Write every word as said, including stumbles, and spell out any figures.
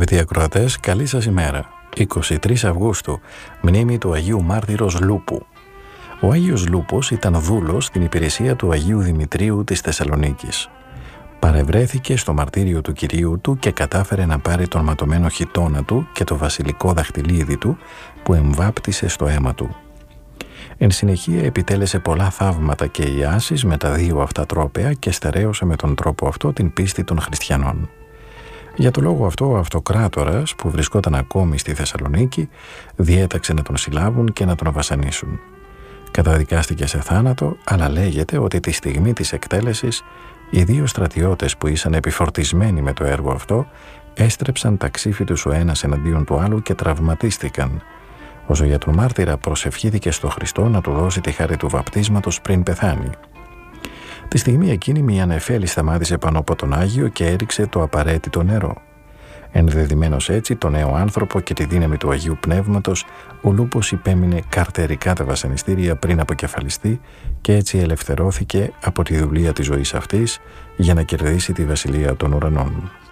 Αγαπητοί ακροατές, καλή σας ημέρα. εικοστή τρίτη Αυγούστου, μνήμη του Αγίου Μάρτυρος Λούπου. Ο Άγιος Λούπος ήταν δούλος στην υπηρεσία του Αγίου Δημητρίου της Θεσσαλονίκης. Παρευρέθηκε στο μαρτύριο του Κυρίου του και κατάφερε να πάρει τον ματωμένο χιτώνα του και το βασιλικό δαχτυλίδι του που εμβάπτισε στο αίμα του. Εν συνεχεία επιτέλεσε πολλά θαύματα και ιάσεις με τα δύο αυτά τρόπαια και στερέωσε με τον τρόπο αυτό την πίστη των χριστιανών. Για το λόγο αυτό ο αυτοκράτορας που βρισκόταν ακόμη στη Θεσσαλονίκη διέταξε να τον συλλάβουν και να τον βασανίσουν. Καταδικάστηκε σε θάνατο, αλλά λέγεται ότι τη στιγμή της εκτέλεσης οι δύο στρατιώτες που ήσαν επιφορτισμένοι με το έργο αυτό έστρεψαν τα ξύφη τους ο ένας εναντίον του άλλου και τραυματίστηκαν. Όσο για τον μάρτυρα προσευχήθηκε στο Χριστό να του δώσει τη χάρη του βαπτίσματος πριν πεθάνει. Τη στιγμή εκείνη μια νεφέλη σταμάτησε πάνω από τον Άγιο και έριξε το απαραίτητο νερό. Ενδεδειμένος έτσι τον νέο άνθρωπο και τη δύναμη του Αγίου Πνεύματος, ο Λούπος υπέμεινε καρτερικά τα βασανιστήρια πριν αποκεφαλιστεί και έτσι ελευθερώθηκε από τη δουλεία της ζωής αυτής για να κερδίσει τη βασιλεία των ουρανών.